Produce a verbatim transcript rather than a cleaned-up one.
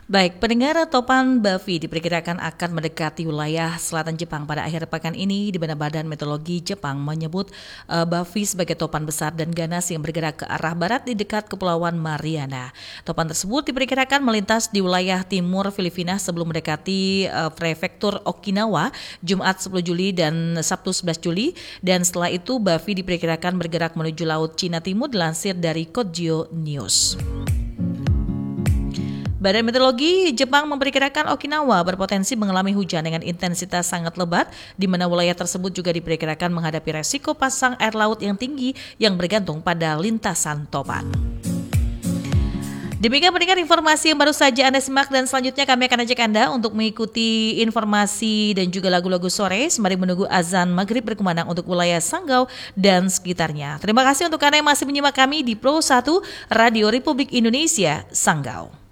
Baik, pendengar, topan Bafi diperkirakan akan mendekati wilayah selatan Jepang pada akhir pekan ini, di mana Badan Meteorologi Jepang menyebut uh, Bafi sebagai topan besar dan ganas yang bergerak ke arah barat di dekat Kepulauan Mariana. Topan tersebut diperkirakan melintas di wilayah timur Filipina sebelum mendekati uh, prefektur Okinawa Jumat sepuluh Juli dan Sabtu sebelas Juli, dan setelah itu Bafi diperkirakan bergerak menuju Laut Cina Timur dilansir dari Kogyo News. Badan Meteorologi Jepang memperkirakan Okinawa berpotensi mengalami hujan dengan intensitas sangat lebat, di mana wilayah tersebut juga diperkirakan menghadapi resiko pasang air laut yang tinggi yang bergantung pada lintasan topan. Demikian pendengar informasi yang baru saja Anda simak, dan selanjutnya kami akan ajak Anda untuk mengikuti informasi dan juga lagu-lagu sore sembari menunggu azan maghrib berkumandang untuk wilayah Sanggau dan sekitarnya. Terima kasih untuk Anda yang masih menyimak kami di Pro satu Radio Republik Indonesia Sanggau.